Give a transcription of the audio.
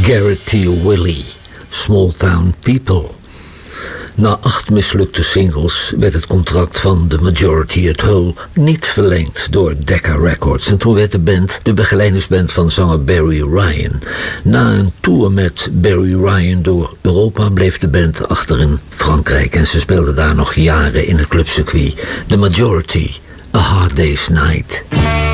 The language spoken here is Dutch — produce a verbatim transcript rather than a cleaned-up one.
Garrett T. Willey, Small Town People. Na acht mislukte singles werd het contract van The Majority at Whole niet verlengd door Decca Records. En toen werd de band de begeleidingsband van zanger Barry Ryan. Na een tour met Barry Ryan door Europa bleef de band achter in Frankrijk. En ze speelden daar nog jaren in het clubcircuit. The Majority, A Hard Day's Night.